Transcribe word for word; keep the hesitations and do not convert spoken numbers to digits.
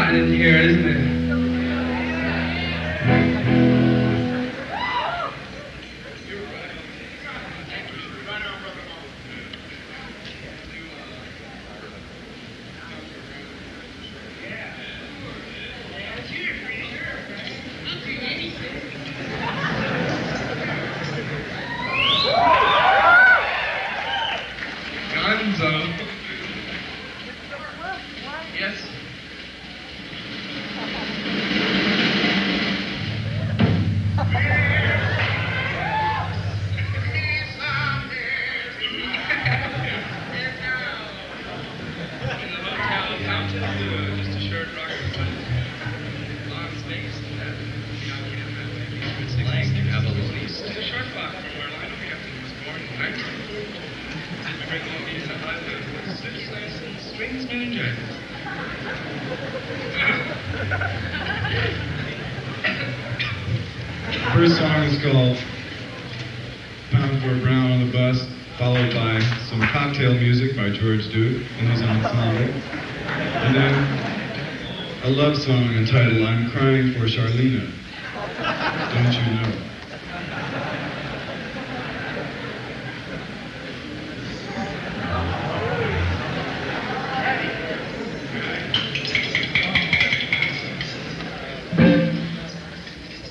quiet in here, isn't it? Gonzo. Yes. First song is called Pound for a Brown on the Bus, followed by some cocktail music by George Duke and his ensemble. And then a love song entitled I'm Crying for Charlena. Don't You Know?